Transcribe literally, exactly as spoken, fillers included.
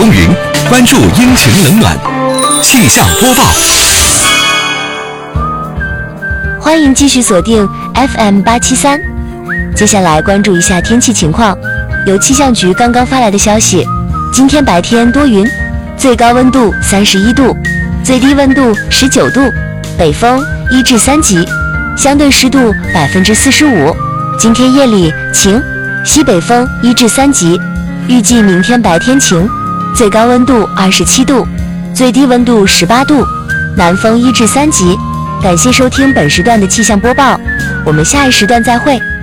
风云，关注阴晴冷暖。气象播报。 欢迎继续锁定 F M 八七三。接下来关注一下天气情况。有气象局刚刚发来的消息，今天白天多云，最高温度三十一度，最低温度十九度，北风一至三级，相对湿度百分之四十五。今天夜里晴，西北风一至三级。预计明天白天晴，最高温度二十七度，最低温度十八度，南风一至三级。感谢收听本时段的气象播报，我们下一时段再会。